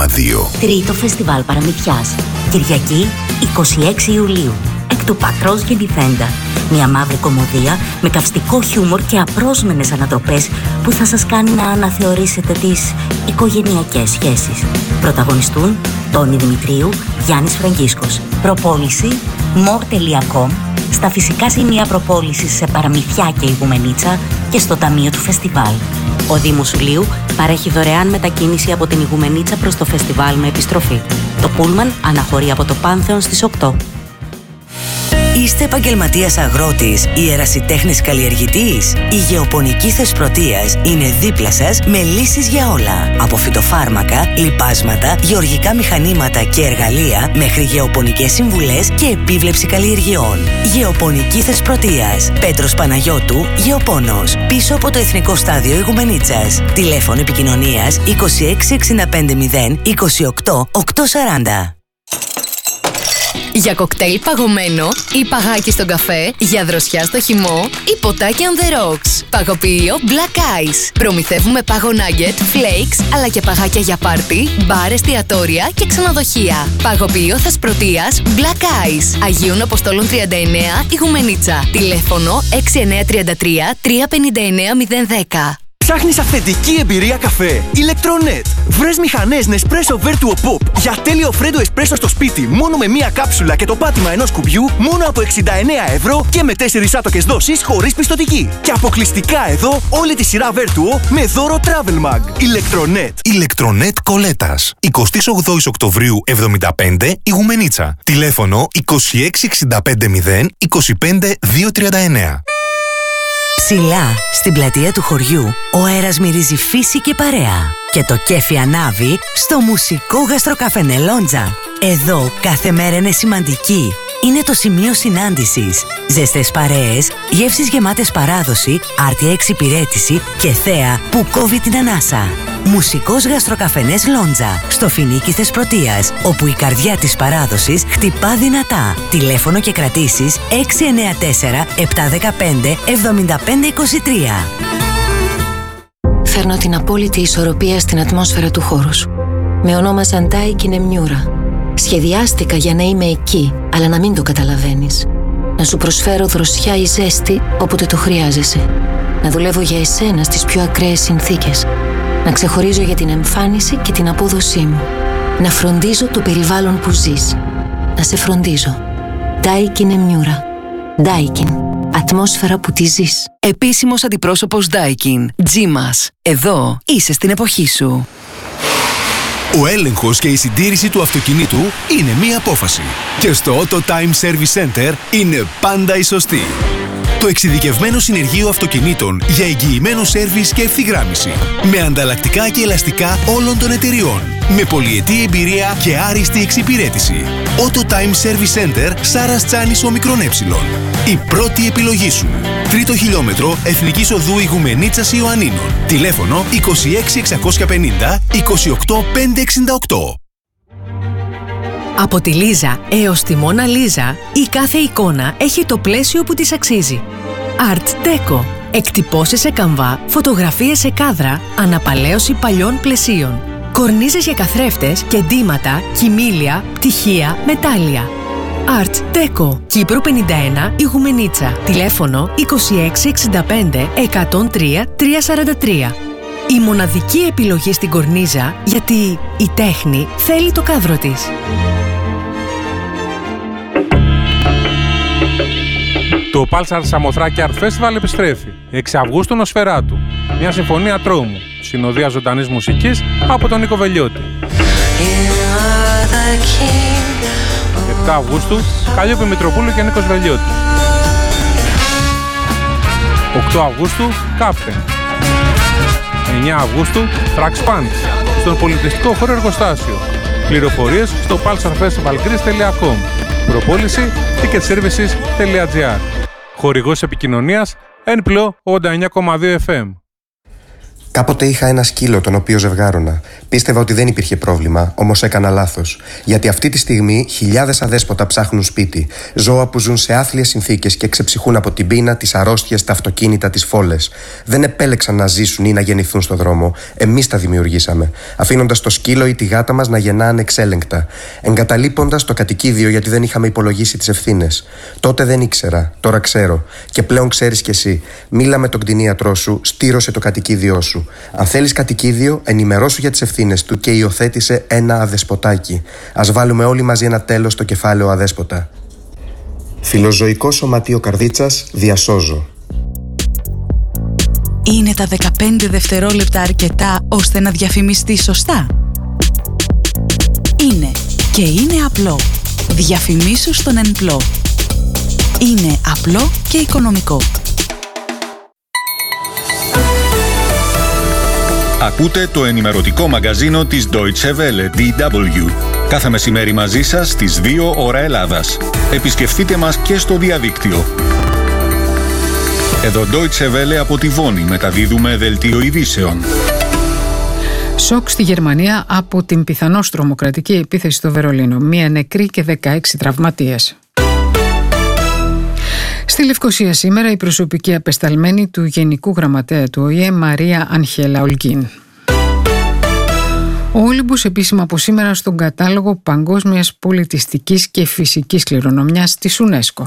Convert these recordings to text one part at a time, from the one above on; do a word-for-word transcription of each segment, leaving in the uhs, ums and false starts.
κόμμα δύο. Τρίτο φεστιβάλ παραμυθιάς. Κυριακή εικοστή έκτη Ιουλίου. Εκ του Πατρός Γεννηθέντα. Μια μαύρη κωμωδία με καυστικό χιούμορ και απρόσμενες ανατροπές που θα σας κάνει να αναθεωρήσετε τις οικογενειακές σχέσεις. Πρωταγωνιστούν Τόνι Δημητρίου, Γιάννης Φραγκίσκος. Προπόληση μορ τελεία κομ, στα φυσικά σημεία προπόλησης σε Παραμυθιά και Ιγουμενίτσα και στο Ταμείο του Φεστιβάλ. Ο Δήμος Ιουλίου παρέχει δωρεάν μετακίνηση από την Ιγουμενίτσα προς το φεστιβάλ με επιστροφή. Το πούλμαν αναχωρεί από το Πάνθεον στις οκτώ. Είστε επαγγελματίας αγρότης ή ερασιτέχνης καλλιεργητής? Η Γεωπονική Θεσπρωτείας είναι δίπλα σας με λύσεις για όλα. Από φυτοφάρμακα, λιπάσματα, γεωργικά μηχανήματα και εργαλεία μέχρι γεωπονικές συμβουλές και επίβλεψη καλλιεργειών. Γεωπονική Θεσπρωτείας. Πέτρος Παναγιώτου, Γεωπόνος. Πίσω από το Εθνικό Στάδιο Ιγουμενίτσας. Τηλέφωνο επικοινωνίας είκοσι έξι εξήντα πέντε μηδέν είκοσι οκτώ οκτακόσια σαράντα. Για κοκτέιλ παγωμένο ή παγάκι στον καφέ, για δροσιά στο χυμό ή ποτάκι on the rocks. Παγοποιείο Black Ice. Προμηθεύουμε πάγο nugget, flakes, αλλά και παγάκια για πάρτι, μπαρ, εστιατόρια και ξενοδοχεία. Παγοποιείο Θεσπρωτείας Black Ice. Αγίων Αποστόλων τριάντα εννέα, Ιγουμενίτσα. Τηλέφωνο έξι εννιά τρία τρία τρία πέντε εννέα μηδέν ένα μηδέν. Ψάχνεις αυθεντική εμπειρία καφέ? Electronet. Βρες μηχανές Nespresso Vertuo Pop για τέλειο φρέντο εσπρέσο στο σπίτι μόνο με μία κάψουλα και το πάτημα ενός κουμπιού μόνο από εξήντα εννέα ευρώ και με τέσσερις άτοκες δόσεις χωρίς πιστωτική. Και αποκλειστικά εδώ όλη τη σειρά Vertuo με δώρο Travel Mug. Electronet. Electronet Κολέτας. εικοστή όγδοη Οκτωβρίου εβδομήντα πέντε, Ιγουμενίτσα. Τηλέφωνο είκοσι έξι εξήντα πέντε μηδέν είκοσι πέντε διακόσια τριάντα εννέα. Ψηλά, στην πλατεία του χωριού, ο αέρας μυρίζει φύση και παρέα. Και το κέφι ανάβει στο μουσικό γαστροκαφενέ Λόντζα. Εδώ κάθε μέρα είναι σημαντική. Είναι το σημείο συνάντησης. Ζεστές παρέες, γεύσεις γεμάτες παράδοση, άρτια εξυπηρέτηση και θέα που κόβει την ανάσα. Μουσικός γαστροκαφενές Λόντζα, στο Φοινίκι Θεσπρωτείας, όπου η καρδιά της παράδοσης χτυπά δυνατά. Τηλέφωνο και κρατήσεις έξι εννέα τέσσερα επτά ένα πέντε εβδομήντα πέντε είκοσι τρία. Φέρνω την απόλυτη ισορροπία στην ατμόσφαιρα του χώρου σου. Με ονόμασαν Daikin Emmiura. Σχεδιάστηκα για να είμαι εκεί, αλλά να μην το καταλαβαίνεις. Να σου προσφέρω δροσιά ή ζέστη όποτε το χρειάζεσαι. Να δουλεύω για εσένα στις πιο ακραίες συνθήκες. Να ξεχωρίζω για την εμφάνιση και την απόδοσή μου. Να φροντίζω το περιβάλλον που ζεις. Να σε φροντίζω. Daikin Emmiura. Daikin. Ατμόσφαιρα που τη ζεις. Επίσημος αντιπρόσωπος Daikin. Τζίμας. Εδώ είσαι στην εποχή σου. Ο έλεγχος και η συντήρηση του αυτοκινήτου είναι μία απόφαση. Και στο Auto Time Service Center είναι πάντα η σωστή. Το εξειδικευμένο συνεργείο αυτοκινήτων για εγγυημένο σέρβις και ευθυγράμμιση. Με ανταλλακτικά και ελαστικά όλων των εταιριών. Με πολυετή εμπειρία και άριστη εξυπηρέτηση. Auto Time Service Center Σάρας Τσάνης Ομικρόν Έψιλον. Η πρώτη επιλογή σου. Τρίτο χιλιόμετρο Εθνικής Οδού Ιγουμενίτσας Ιωαννίνων. Τηλέφωνο είκοσι έξι εξακόσια πενήντα είκοσι οκτώ πεντακόσια εξήντα οκτώ. Από τη Λίζα έως τη Μόνα Λίζα, η κάθε εικόνα έχει το πλαίσιο που της αξίζει. Art Deco. Εκτυπώσεις σε καμβά, φωτογραφίες σε κάδρα, αναπαλαίωση παλιών πλαισίων. Κορνίζες για καθρέφτες και ντύματα, κοιμήλια, πτυχία, μετάλλια. Art Deco. Κύπρο πενήντα ένα, Ιγουμενίτσα. Τηλέφωνο είκοσι έξι εξήντα πέντε εκατόν τρία τριακόσια σαράντα τρία. Η μοναδική επιλογή στην κορνίζα, γιατί η τέχνη θέλει το κάδρο της. Το Pulsar Σαμοθράκη Art Festival επιστρέφει. έξι Αυγούστου Νοσφαιράτου. Μια συμφωνία τρόμου. Συνοδεία ζωντανής μουσικής από τον Νίκο Βελιώτη. επτά Αυγούστου Καλλιόπη Μητροπούλου και Νίκος Βελιώτης. οκτώ Αυγούστου Κάπτεν. εννιά Αυγούστου Trax Punch στον πολιτιστικό χώρο Εργοστάσιο. Πληροφορίες στο pulsar festival greece τελεία com. Προπόληση ticket services τελεία gr. Χορηγός επικοινωνίας N P L O ογδόντα εννιά κόμμα δύο εφ εμ. Κάποτε είχα ένα σκύλο τον οποίο ζευγάρωνα. Πίστευα ότι δεν υπήρχε πρόβλημα, όμως έκανα λάθος. Γιατί αυτή τη στιγμή χιλιάδες αδέσποτα ψάχνουν σπίτι. Ζώα που ζουν σε άθλιες συνθήκες και ξεψυχούν από την πείνα, τις αρρώστιες, τα αυτοκίνητα, τις φόλες. Δεν επέλεξαν να ζήσουν ή να γεννηθούν στο δρόμο. Εμείς τα δημιουργήσαμε. Αφήνοντας το σκύλο ή τη γάτα μας να γεννά ανεξέλεγκτα. Εγκαταλείποντας το κατοικίδιο γιατί δεν είχαμε υπολογίσει τις ευθύνες. Τότε δεν ήξερα, τώρα ξέρω. Και πλέον ξέρεις κι εσύ. Μίλα με τον κτηνίατρό σου, στήρωσε το κατοικίδιό σου. Αν θέλεις κατοικίδιο, ενημερώσου για τις ευθύνες του και υιοθέτησε ένα αδεσποτάκι. Ας βάλουμε όλοι μαζί ένα τέλος στο κεφάλαιο αδέσποτα. Φιλοζωικό Σωματείο Καρδίτσας, διασώζω. Είναι τα δεκαπέντε δευτερόλεπτα αρκετά ώστε να διαφημιστεί σωστά? Είναι και είναι απλό. Διαφημίσου στον Ενπλό. Είναι απλό και οικονομικό. Ακούτε το ενημερωτικό μαγκαζίνο της Deutsche Welle, ντι ντάμπλιου. Κάθε μεσημέρι μαζί σας στις δύο ώρα Ελλάδας. Επισκεφτείτε μας και στο διαδίκτυο. Εδώ Deutsche Welle από τη Βόνη μεταδίδουμε δελτίο ειδήσεων. Σοκ στη Γερμανία από την πιθανώς τρομοκρατική επίθεση στο Βερολίνο. Μία νεκρή και δεκαέξι τραυματίες. Στη Λευκοσία σήμερα η προσωπική απεσταλμένη του Γενικού Γραμματέα του Ο Η Ε Μαρία Αγχέλα Ολγκίν. Ο Όλυμπος επίσημα από σήμερα στον κατάλογο παγκόσμιας πολιτιστικής και φυσικής κληρονομιάς της UNESCO.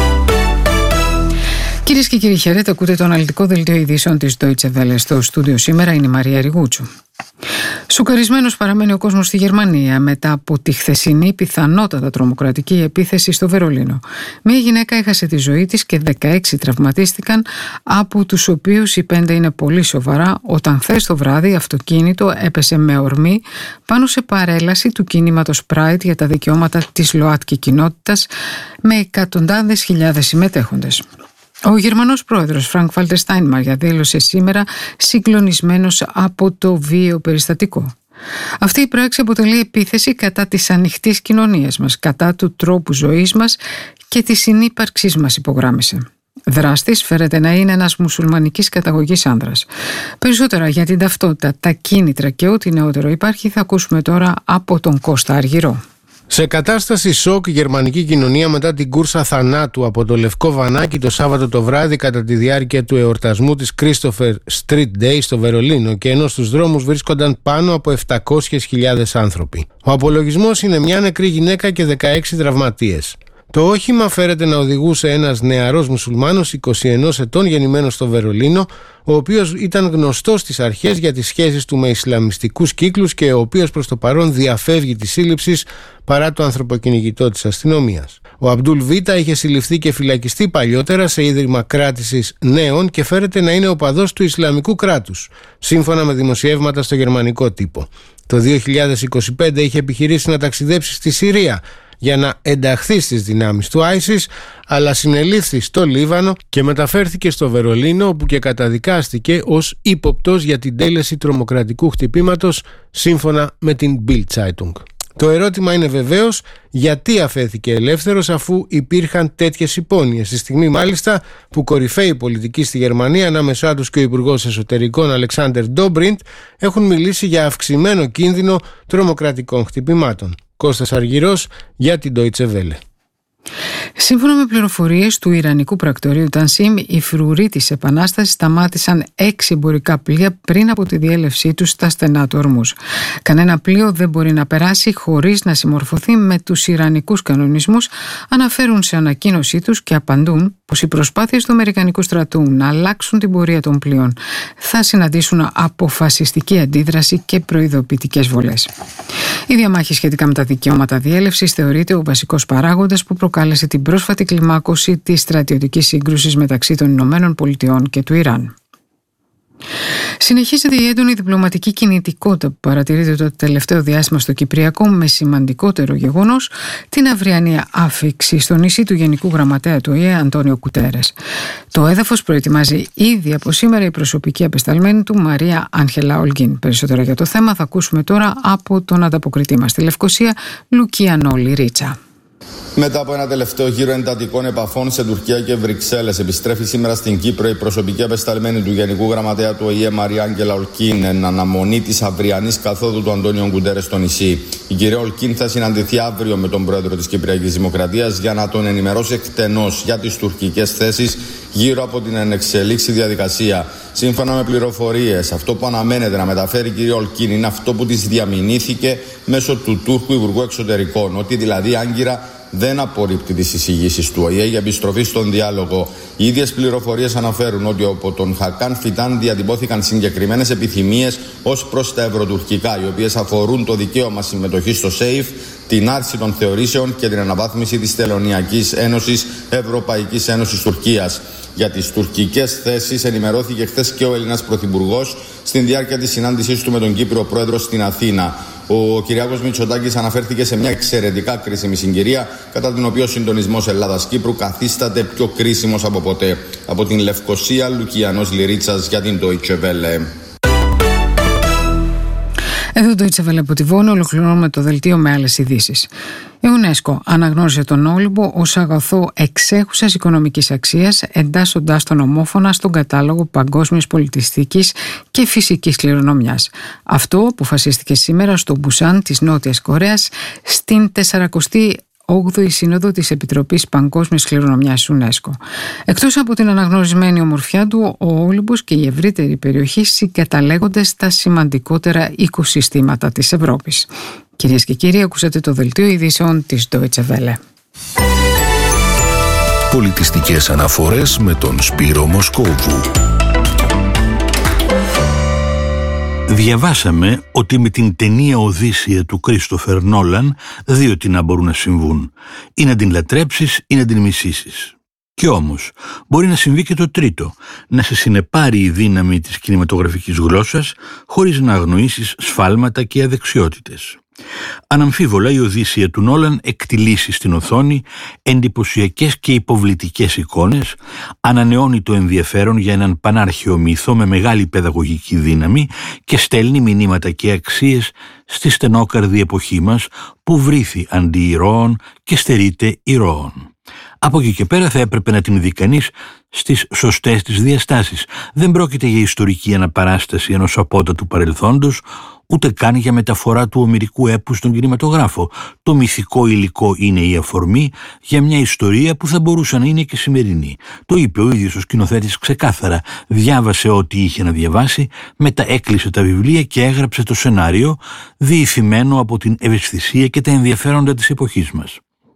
Κυρίες και κύριοι, χαίρετε, ακούτε το αναλυτικό δελτίο ειδήσεων της Deutsche Welle. Στο στούντιο σήμερα είναι η Μαρία Ριγούτσου. Σοκαρισμένος παραμένει ο κόσμος στη Γερμανία μετά από τη χθεσινή πιθανότατα τρομοκρατική επίθεση στο Βερολίνο. Μία γυναίκα έχασε τη ζωή της και δεκαέξι τραυματίστηκαν, από τους οποίους οι πέντε είναι πολύ σοβαρά, όταν χθες το βράδυ αυτοκίνητο έπεσε με ορμή πάνω σε παρέλαση του κινήματος Pride για τα δικαιώματα της ΛΟΑΤΚΙ κοινότητας με εκατοντάδες χιλιάδες συμμετέχοντες. Ο Γερμανός πρόεδρος Φρανκ Βάλτερ Στάινμαγερ δήλωσε σήμερα συγκλονισμένος από το βίαιο περιστατικό. Αυτή η πράξη αποτελεί επίθεση κατά της ανοιχτής κοινωνίας μας, κατά του τρόπου ζωής μας και της συνύπαρξής μας, υπογράμμισε. Δράστης φέρεται να είναι ένας μουσουλμανικής καταγωγής άνδρας. Περισσότερα για την ταυτότητα, τα κίνητρα και ό,τι νεότερο υπάρχει θα ακούσουμε τώρα από τον Κώστα Αργυρό. Σε κατάσταση σοκ η γερμανική κοινωνία μετά την κούρσα θανάτου από το Λευκό Βανάκι το Σάββατο το βράδυ κατά τη διάρκεια του εορτασμού της Christopher Street Day στο Βερολίνο, και ενώ στους δρόμους βρίσκονταν πάνω από επτακόσιες χιλιάδες άνθρωποι. Ο απολογισμός είναι μια νεκρή γυναίκα και δεκαέξι τραυματίες. Το όχημα φέρεται να οδηγούσε ένας νεαρός μουσουλμάνος είκοσι ενός ετών γεννημένος στο Βερολίνο, ο οποίος ήταν γνωστός στις αρχές για τις σχέσεις του με ισλαμιστικούς κύκλους και ο οποίος προς το παρόν διαφεύγει της σύλληψης παρά το ανθρωποκυνηγητό της αστυνομίας. Ο Αμπτούλ Βίτα είχε συλληφθεί και φυλακιστεί παλιότερα σε ίδρυμα κράτησης νέων και φέρεται να είναι οπαδός του Ισλαμικού κράτους, σύμφωνα με δημοσιεύματα στο γερμανικό τύπο. Το δύο χιλιάδες είκοσι πέντε είχε επιχειρήσει να ταξιδέψει στη Συρία για να ενταχθεί στις δυνάμεις του άισις, αλλά συνελήφθη στο Λίβανο και μεταφέρθηκε στο Βερολίνο, όπου και καταδικάστηκε ως ύποπτος για την τέλεση τρομοκρατικού χτυπήματος, σύμφωνα με την Bild Zeitung. Το ερώτημα είναι βεβαίως γιατί αφέθηκε ελεύθερος αφού υπήρχαν τέτοιες υπόνοιες, στη στιγμή μάλιστα που κορυφαίοι πολιτικοί στη Γερμανία, ανάμεσά τους και ο Υπουργός Εσωτερικών Αλεξάντερ Ντόμπριντ, έχουν μιλήσει για αυξημένο κίνδυνο τρομοκρατικών χτυπημάτων. Κώστας Αργυρός για την Deutsche Welle. Σύμφωνα με πληροφορίες του Ιρανικού πρακτορείου Τανσίμ, οι φρουροί της Επανάστασης σταμάτησαν έξι εμπορικά πλοία πριν από τη διέλευσή τους στα στενά του Ορμούζ. Κανένα πλοίο δεν μπορεί να περάσει χωρίς να συμμορφωθεί με τους ιρανικούς κανονισμούς, αναφέρουν σε ανακοίνωσή τους και απαντούν πως οι προσπάθειες του Αμερικανικού στρατού να αλλάξουν την πορεία των πλοίων θα συναντήσουν αποφασιστική αντίδραση και προειδοποιητικές βολές. Η διαμάχη σχετικά με τα δικαιώματα διέλευσης θεωρείται ο βασικός παράγοντας που προκάλεσε την πρόσφατη κλιμάκωση της στρατιωτικής σύγκρουσης μεταξύ των Ηνωμένων Πολιτειών και του Ιράν. Συνεχίζεται η έντονη διπλωματική κινητικότητα που παρατηρείται το τελευταίο διάστημα στο Κυπριακό, με σημαντικότερο γεγονός την αυριανή άφιξη στο νησί του Γενικού Γραμματέα του Ο Η Ε Αντώνιο Κουτέρες. Το έδαφος προετοιμάζει ήδη από σήμερα η προσωπική απεσταλμένη του Μαρία Άγχελα Ολγκίν. Περισσότερα για το θέμα θα ακούσουμε τώρα από τον ανταποκριτή μας στη Λευκοσία, Λουκία Νόλη Ρίτσα. Μετά από ένα τελευταίο γύρο εντατικών επαφών σε Τουρκία και Βρυξέλλες, επιστρέφει σήμερα στην Κύπρο η προσωπική απεσταλμένη του Γενικού Γραμματέα του Ο Η Ε Μαρία Άγγελα Ολκίν, εν αναμονή της αυριανής καθόδου του Αντώνιο Γκουντέρες στο νησί. Η κυρία Ολκίν θα συναντηθεί αύριο με τον πρόεδρο της Κυπριακής Δημοκρατίας για να τον ενημερώσει εκτενώς για τις τουρκικές θέσεις γύρω από την ενεξελίξη διαδικασία. Σύμφωνα με πληροφορίες, αυτό που αναμένεται να μεταφέρει η κυρία Ολκίν είναι αυτό που της διαμηνήθηκε μέσω του Τούρκου Υπουργού Εξωτερικών, ότι δηλαδή η Άγκυρα δεν απορρίπτει τις εισηγήσεις του Ο Η Ε για επιστροφή στον διάλογο. Οι ίδιες πληροφορίες αναφέρουν ότι από τον Χακάν Φιτάν διατυπώθηκαν συγκεκριμένες επιθυμίες ως προς τα ευρωτουρκικά, οι οποίες αφορούν το δικαίωμα συμμετοχής στο ΣΕΙΦ, την άρση των θεωρήσεων και την αναβάθμιση της Τελωνειακής Ένωσης Ευρωπαϊκής Ένωσης Τουρκίας. Για τις τουρκικές θέσεις ενημερώθηκε χθες και ο Έλληνας Πρωθυπουργός στην διάρκεια της συνάντησής του με τον Κύπριο Πρόεδρο στην Αθήνα. Ο Κυριάκος Μητσοτάκης αναφέρθηκε σε μια εξαιρετικά κρίσιμη συγκυρία, κατά την οποία ο συντονισμός Ελλάδας-Κύπρου καθίσταται πιο κρίσιμος από ποτέ. Από την Λευκοσία, Λουκιανός Λυρίτσας για την Deutsche Welle. Εδώ το Deutsche Welle από τη Βόνη, ολοκληρώνουμε το δελτίο με άλλες ειδήσεις. Η UNESCO αναγνώρισε τον Όλυμπο ως αγαθό εξέχουσας οικονομικής αξίας, εντάσσοντάς τον ομόφωνα στον κατάλογο παγκόσμιας πολιτιστικής και φυσικής κληρονομιάς. Αυτό αποφασίστηκε σήμερα στο Μπουσάν της Νότιας Κορέας στην τεσσαρακοστή όγδοη Σύνοδο της Επιτροπής Παγκόσμιας Κληρονομιάς UNESCO. Εκτός από την αναγνωρισμένη ομορφιά του, ο Όλυμπος και η ευρύτερη περιοχή συγκαταλέγονται στα σημαντικότερα οικοσυστήματα της Ευρώπης. Κυρίες και κύριοι, ακούσατε το δελτίο ειδήσεων της Deutsche Welle. Πολιτιστικές αναφορές με τον Σπύρο Μοσκόβου. Διαβάσαμε ότι με την ταινία Οδύσσεια του Κρίστοφερ Νόλαν δύο τι να μπορούν να συμβούν. Ή να την λατρέψεις ή να την μισήσεις. Κι όμως μπορεί να συμβεί και το τρίτο, να σε συνεπάρει η δύναμη της κινηματογραφικής γλώσσας χωρίς να αγνοήσεις σφάλματα και αδεξιότητες. Αναμφίβολα η Οδύσσεια του Νόλαν εκτιλήσει στην οθόνη εντυπωσιακές και υποβλητικές εικόνες, ανανεώνει το ενδιαφέρον για έναν πανάρχαιο μύθο με μεγάλη παιδαγωγική δύναμη και στέλνει μηνύματα και αξίες στη στενόκαρδη εποχή μας που βρήθη αντί ηρώων και στερείται ηρώων. Από εκεί και πέρα θα έπρεπε να την δει κανείς στις σωστές της διαστάσεις. Δεν πρόκειται για ιστορική αναπαράσταση ενός απότατου παρελθόντος, ούτε καν για μεταφορά του ομηρικού έπου στον κινηματογράφο. Το μυθικό υλικό είναι η αφορμή για μια ιστορία που θα μπορούσε να είναι και σημερινή. Το είπε ο ίδιος ο σκηνοθέτης ξεκάθαρα. Διάβασε ό,τι είχε να διαβάσει, μετά έκλεισε τα βιβλία και έγραψε το σενάριο, διηθυμένο από την ευαισθησία και τα ενδιαφέροντα της εποχής μας.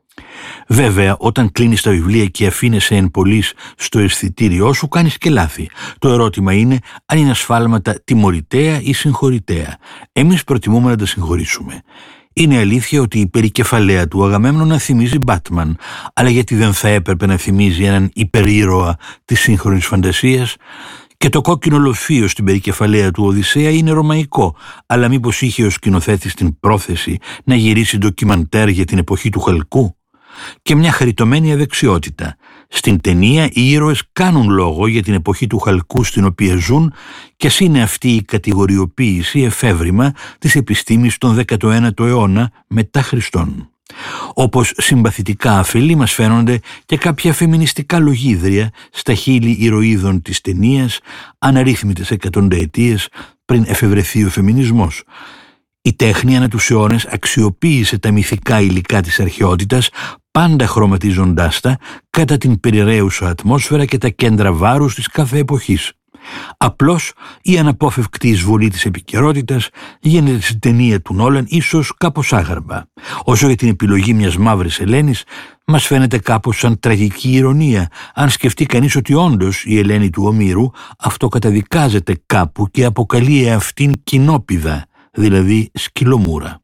Βέβαια, όταν κλείνεις τα βιβλία και αφήνεσαι εν πολλοίς στο αισθητήριό σου, κάνεις και λάθη. Το ερώτημα είναι αν είναι ασφάλματα τιμωρητέα ή συγχωρητέα. Εμείς προτιμούμε να τα συγχωρήσουμε. Είναι αλήθεια ότι η περικεφαλαία του Αγαμέμνονα θυμίζει Batman, αλλά γιατί δεν θα έπρεπε να θυμίζει έναν υπερήρωα της σύγχρονης φαντασίας? Και το κόκκινο λοφείο στην περικεφαλαία του Οδυσσέα είναι ρωμαϊκό, αλλά μήπως είχε ο σκηνοθέτης την πρόθεση να γυρίσει ντοκιμαντέρ για την εποχή του Χαλκού? Και μια χαριτωμένη αδεξιότητα. Στην ταινία οι ήρωες κάνουν λόγο για την εποχή του Χαλκού στην οποία ζουν, και ας είναι αυτή η κατηγοριοποίηση εφεύρημα της επιστήμης τον δέκατο ένατο αιώνα μετά Χριστόν. Όπως συμπαθητικά αφελή μας φαίνονται και κάποια φεμινιστικά λογίδρια στα χείλη ηρωίδων της ταινίας, αναρρύθμιτες εκατονταετίες πριν εφευρεθεί ο φεμινισμός. Η τέχνη ανά τους αιώνες αξιοποίησε τα μυθικά υλικά της αρχαιότητας, πάντα χρωματίζοντάς τα κατά την περιραίουσα ατμόσφαιρα και τα κέντρα βάρους της κάθε εποχής. Απλώς η αναπόφευκτη εισβολή της επικαιρότητας γίνεται στην ταινία του Νόλαν ίσως κάπως άγαρμα. Όσο για την επιλογή μιας μαύρης Ελένης, μας φαίνεται κάπως σαν τραγική ηρωνία, αν σκεφτεί κανείς ότι όντως η Ελένη του Ομήρου αυτοκαταδικάζεται κάπου και αποκαλεί εαυτήν κοινόπηδα, δηλαδή σκυλομούρα.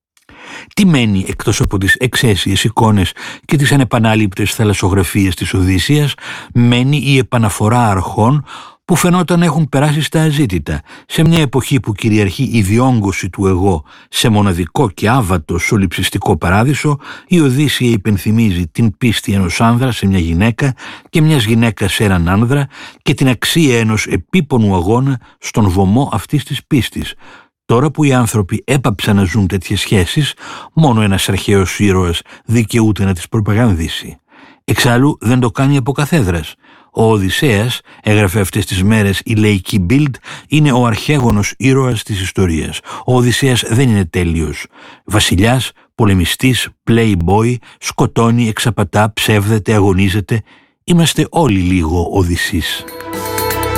Τι μένει εκτός από τις εξαίσιες εικόνες και τις ανεπανάληπτες θαλασσογραφίες της Οδύσσειας? Μένει η επαναφορά αρχών που φαινόταν έχουν περάσει στα αζήτητα. Σε μια εποχή που κυριαρχεί η διόγκωση του εγώ σε μοναδικό και άβατο σολιψιστικό παράδεισο, η Οδύσσεια υπενθυμίζει την πίστη ενός άνδρα σε μια γυναίκα και μιας γυναίκας σε έναν άνδρα και την αξία ενός επίπονου αγώνα στον βωμό αυτής της πίστης. Τώρα που οι άνθρωποι έπαψαν να ζουν τέτοιες σχέσεις, μόνο ένας αρχαίος ήρωας δικαιούται να τις προπαγανδίσει. Εξάλλου δεν το κάνει από καθέδρας. Ο Οδυσσέας, έγραφε αυτές τις μέρες η λαϊκή Bild, είναι ο αρχαίγονος ήρωας της ιστορίας. Ο Οδυσσέας δεν είναι τέλειος. Βασιλιάς, πολεμιστής, playboy, σκοτώνει, εξαπατά, ψεύδεται, αγωνίζεται. Είμαστε όλοι λίγο Οδυσσείς.